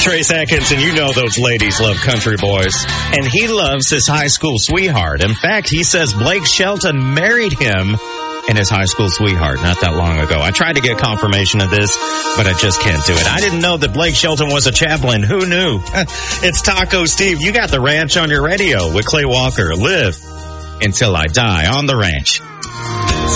Trace Atkins, and you know those ladies love country boys. And he loves his high school sweetheart. In fact, he says Blake Shelton married him and his high school sweetheart not that long ago. I tried to get confirmation of this, but I just can't do it. I didn't know that Blake Shelton was a chaplain. Who knew? It's Taco Steve. You got the ranch on your radio with Clay Walker. Live until I die on the ranch.